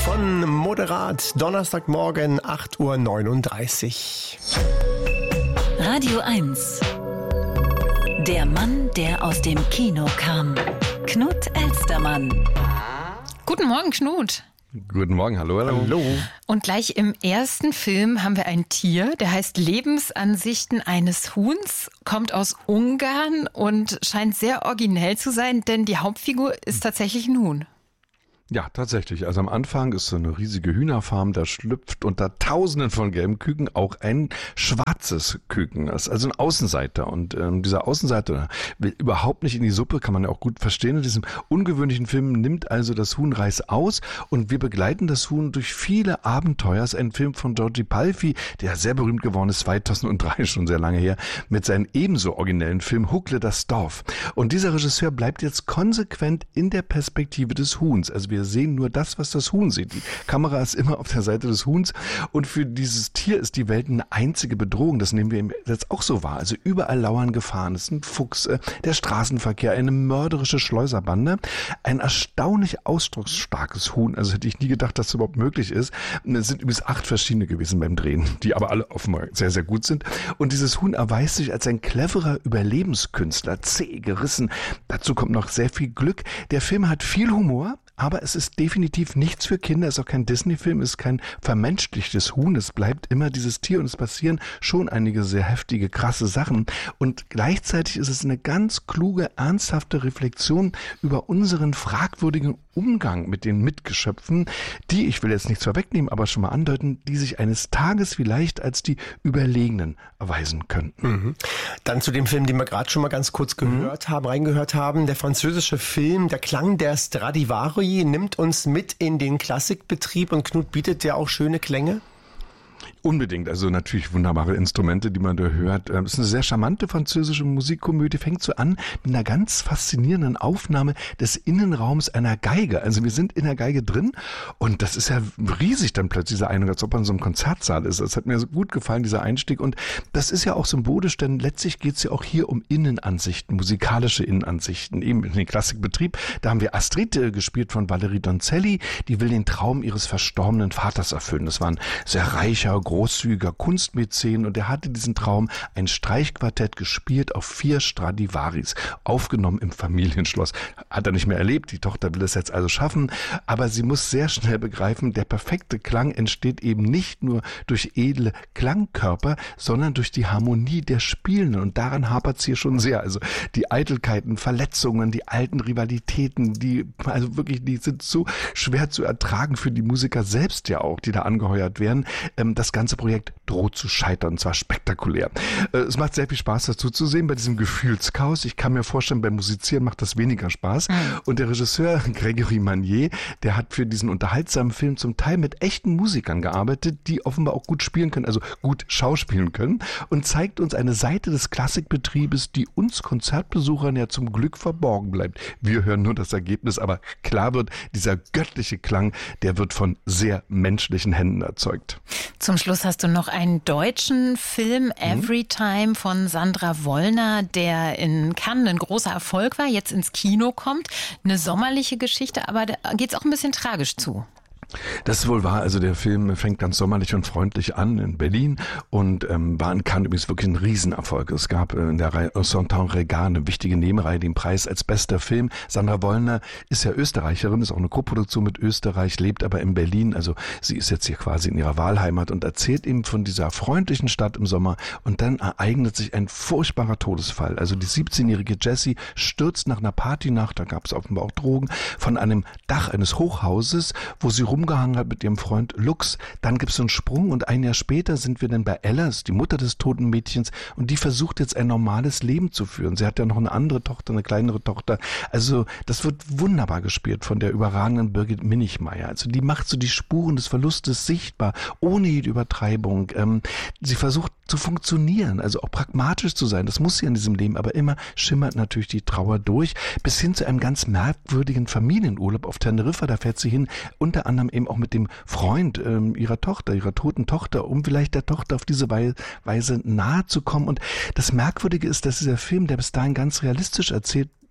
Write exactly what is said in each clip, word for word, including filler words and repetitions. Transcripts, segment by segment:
von Moderat. Donnerstagmorgen, acht Uhr neununddreißig. Radio eins. Der Mann, der aus dem Kino kam. Knut Elstermann. Guten Morgen, Knut. Guten Morgen, hallo, hallo. Hallo. Und gleich im ersten Film haben wir ein Tier, der heißt Lebensansichten eines Huhns, kommt aus Ungarn und scheint sehr originell zu sein, denn die Hauptfigur ist tatsächlich ein Huhn. Ja, tatsächlich. Also am Anfang ist so eine riesige Hühnerfarm, da schlüpft unter Tausenden von gelben Küken auch ein schwarzes Küken. Das ist also ein Außenseiter. Und ähm, dieser Außenseiter will überhaupt nicht in die Suppe, kann man ja auch gut verstehen. In diesem ungewöhnlichen Film nimmt also das Huhn Reis aus und wir begleiten das Huhn durch viele Abenteuer. Es ist ein Film von Georgi Palfi, der sehr berühmt geworden ist, zweitausenddrei, schon sehr lange her, mit seinem ebenso originellen Film Huckle das Dorf. Und dieser Regisseur bleibt jetzt konsequent in der Perspektive des Huhns. Also wir sehen nur das, was das Huhn sieht. Die Kamera ist immer auf der Seite des Huhns und für dieses Tier ist die Welt eine einzige Bedrohung. Das nehmen wir jetzt auch so wahr. Also überall lauern Gefahren. Es ist ein Fuchs, äh, der Straßenverkehr, eine mörderische Schleuserbande, ein erstaunlich ausdrucksstarkes Huhn. Also hätte ich nie gedacht, dass das überhaupt möglich ist. Es sind übrigens acht verschiedene gewesen beim Drehen, die aber alle offenbar sehr, sehr gut sind. Und dieses Huhn erweist sich als ein cleverer Überlebenskünstler, zäh, gerissen. Dazu kommt noch sehr viel Glück. Der Film hat viel Humor, aber es ist definitiv nichts für Kinder, es ist auch kein Disney-Film, es ist kein vermenschlichtes Huhn, es bleibt immer dieses Tier und es passieren schon einige sehr heftige, krasse Sachen und gleichzeitig ist es eine ganz kluge, ernsthafte Reflexion über unseren fragwürdigen Umgang mit den Mitgeschöpfen, die, ich will jetzt nichts vorwegnehmen, aber schon mal andeuten, die sich eines Tages vielleicht als die Überlegenen erweisen könnten. Mhm. Dann zu dem Film, den wir gerade schon mal ganz kurz gehört mhm. haben, reingehört haben, der französische Film, der Klang der Stradivari, nimmt uns mit in den Klassikbetrieb und Knut bietet ja auch schöne Klänge. Unbedingt, also natürlich wunderbare Instrumente, die man da hört. Es ist eine sehr charmante französische Musikkomödie, fängt so an mit einer ganz faszinierenden Aufnahme des Innenraums einer Geige. Also wir sind in der Geige drin und das ist ja riesig dann plötzlich, dieser Eindruck, als ob man in so einem Konzertsaal ist. Das hat mir so gut gefallen, dieser Einstieg und das ist ja auch symbolisch, denn letztlich geht es ja auch hier um Innenansichten, musikalische Innenansichten, eben in den Klassikbetrieb. Da haben wir Astrid, äh, gespielt von Valerie Donzelli, die will den Traum ihres verstorbenen Vaters erfüllen. Das war ein sehr reicher, großzügiger Kunstmäzen und er hatte diesen Traum, ein Streichquartett gespielt auf vier Stradivaris, aufgenommen im Familienschloss. Hat er nicht mehr erlebt, die Tochter will es jetzt also schaffen, aber sie muss sehr schnell begreifen, der perfekte Klang entsteht eben nicht nur durch edle Klangkörper, sondern durch die Harmonie der Spielenden und daran hapert es hier schon sehr. Also die Eitelkeiten, Verletzungen, die alten Rivalitäten, die also wirklich, die sind so schwer zu ertragen für die Musiker selbst ja auch, die da angeheuert werden. Das ganze Projekt droht zu scheitern, und zwar spektakulär. Es macht sehr viel Spaß dazu zu sehen bei diesem Gefühlschaos. Ich kann mir vorstellen, beim Musizieren macht das weniger Spaß. Mhm. Und der Regisseur Gregory Manier, der hat für diesen unterhaltsamen Film zum Teil mit echten Musikern gearbeitet, die offenbar auch gut spielen können, also gut schauspielen können und zeigt uns eine Seite des Klassikbetriebes, die uns Konzertbesuchern ja zum Glück verborgen bleibt. Wir hören nur das Ergebnis, aber klar wird, dieser göttliche Klang, der wird von sehr menschlichen Händen erzeugt. Zum Schluss hast du noch einen deutschen Film, Everytime von Sandra Wollner, der in Cannes ein großer Erfolg war, jetzt ins Kino kommt. Eine sommerliche Geschichte, aber da geht es auch ein bisschen tragisch zu. Das ist wohl wahr, also der Film fängt ganz sommerlich und freundlich an in Berlin und ähm, war in Cannes übrigens wirklich ein Riesenerfolg. Es gab äh, in der Reihe Santon Regard eine wichtige Nebenreihe, den Preis als bester Film. Sandra Wollner ist ja Österreicherin, ist auch eine Koproduktion mit Österreich, lebt aber in Berlin, also sie ist jetzt hier quasi in ihrer Wahlheimat und erzählt eben von dieser freundlichen Stadt im Sommer und dann ereignet sich ein furchtbarer Todesfall. Also die siebzehnjährige Jessie stürzt nach einer Partynacht, da gab es offenbar auch Drogen, von einem Dach eines Hochhauses, wo sie rumgehangen hat mit ihrem Freund Lux. Dann gibt es so einen Sprung und ein Jahr später sind wir dann bei Ella, die Mutter des toten Mädchens und die versucht jetzt ein normales Leben zu führen. Sie hat ja noch eine andere Tochter, eine kleinere Tochter. Also das wird wunderbar gespielt von der überragenden Birgit Minichmeier. Also die macht so die Spuren des Verlustes sichtbar, ohne jede Übertreibung. Ähm, sie versucht zu funktionieren, also auch pragmatisch zu sein. Das muss sie in diesem Leben, aber immer schimmert natürlich die Trauer durch, bis hin zu einem ganz merkwürdigen Familienurlaub auf Teneriffa. Da fährt sie hin, unter anderem eben auch mit dem Freund ähm, ihrer Tochter, ihrer toten Tochter, um vielleicht der Tochter auf diese Weise nahe zu kommen. Und das Merkwürdige ist, dass dieser Film, der bis dahin ganz realistisch erzählt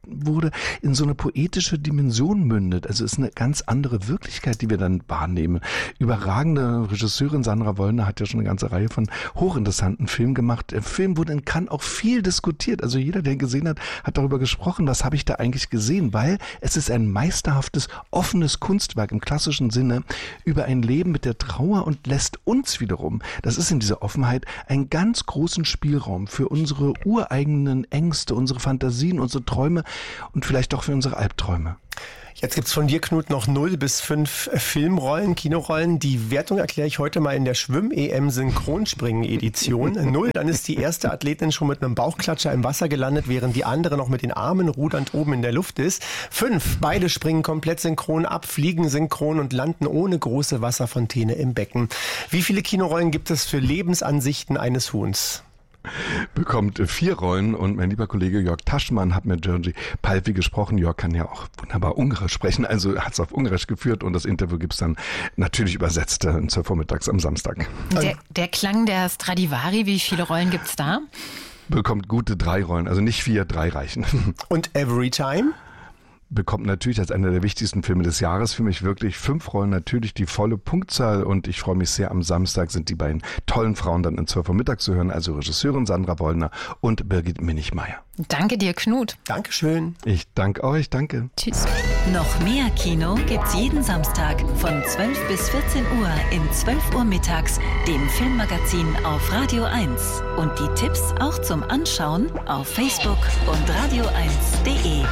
wurde, in so eine poetische Dimension mündet. Also es ist eine ganz andere Wirklichkeit, die wir dann wahrnehmen. Überragende Regisseurin Sandra Wollner hat ja schon eine ganze Reihe von hochinteressanten Filmen gemacht. Der Film wurde in Cannes auch viel diskutiert. Also jeder, der ihn gesehen hat, hat darüber gesprochen, was habe ich da eigentlich gesehen, weil es ist ein meisterhaftes, offenes Kunstwerk im klassischen Sinne über ein Leben mit der Trauer und lässt uns wiederum, das ist in dieser Offenheit, einen ganz großen Spielraum für unsere ureigenen Ängste, unsere Fantasien, unsere Träume und vielleicht auch für unsere Albträume. Jetzt gibt's von dir, Knut, noch null bis fünf Filmrollen, Kinorollen. Die Wertung erkläre ich heute mal in der Schwimm-E M-Synchronspringen-Edition. Null, dann ist die erste Athletin schon mit einem Bauchklatscher im Wasser gelandet, während die andere noch mit den Armen rudernd oben in der Luft ist. Fünf, beide springen komplett synchron ab, fliegen synchron und landen ohne große Wasserfontäne im Becken. Wie viele Kinorollen gibt es für Lebensansichten eines Huhns? Bekommt vier Rollen und mein lieber Kollege Jörg Taschmann hat mit György Palfi gesprochen. Jörg kann ja auch wunderbar Ungarisch sprechen, also hat es auf Ungarisch geführt und das Interview gibt's dann natürlich übersetzt um zwölf Uhr mittags am Samstag. Der, der Klang der Stradivari, wie viele Rollen gibt's da? Bekommt gute drei Rollen, also nicht vier, drei reichen. Und Every Time? Bekommt natürlich als einer der wichtigsten Filme des Jahres für mich wirklich fünf Rollen, natürlich die volle Punktzahl und ich freue mich sehr, am Samstag sind die beiden tollen Frauen dann in zwölf Uhr mittags zu hören, also Regisseurin Sandra Wollner und Birgit Minichmeier. Danke dir, Knut. Dankeschön. Ich danke euch, danke. Tschüss. Noch mehr Kino gibt's jeden Samstag von zwölf bis vierzehn Uhr in zwölf Uhr mittags, dem Filmmagazin auf Radio eins. Und die Tipps auch zum Anschauen auf Facebook und radio eins punkt de.